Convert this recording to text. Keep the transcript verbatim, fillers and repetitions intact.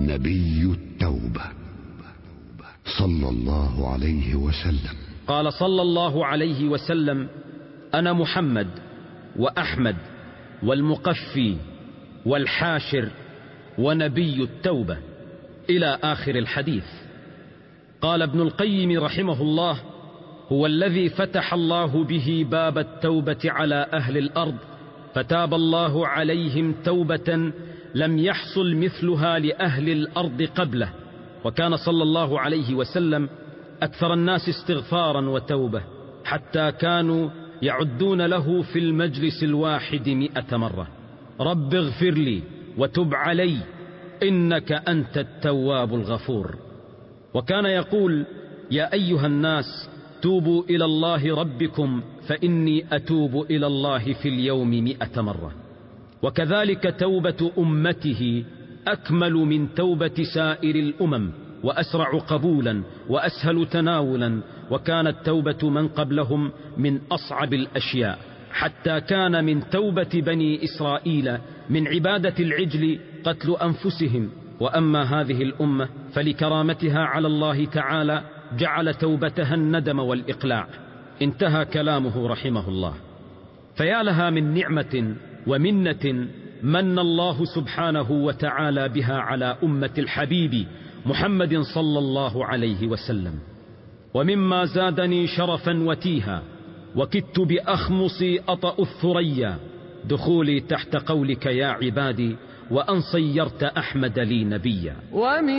نبي التوبة صلى الله عليه وسلم. قال صلى الله عليه وسلم: أنا محمد وأحمد والمقفي والحاشر ونبي التوبة، إلى آخر الحديث. قال ابن القيم رحمه الله: هو الذي فتح الله به باب التوبة على أهل الأرض، فتاب الله عليهم توبة لم يحصل مثلها لأهل الأرض قبله. وكان صلى الله عليه وسلم أكثر الناس استغفارا وتوبة، حتى كانوا يعدون له في المجلس الواحد مئة مرة: رب اغفر لي وتب علي إنك أنت التواب الغفور. وكان يقول: يا أيها الناس توبوا إلى الله ربكم فإني أتوب إلى الله في اليوم مئة مرة. وكذلك توبة أمته أكمل من توبة سائر الأمم، وأسرع قبولا وأسهل تناولا. وكانت توبة من قبلهم من أصعب الأشياء، حتى كان من توبة بني إسرائيل من عبادة العجل قتل أنفسهم. وأما هذه الأمة فلكرامتها على الله تعالى جعل توبتها الندم والإقلاع. انتهى كلامه رحمه الله. فيا لها من نعمة ومنة من الله سبحانه وتعالى بها على أمة الحبيب محمد صلى الله عليه وسلم. ومما زادني شرفا وتيها وكدت بأخمصي أطأ الثريا دخولي تحت قولك يا عبادي، وأن صيرت أحمد لي نبيا.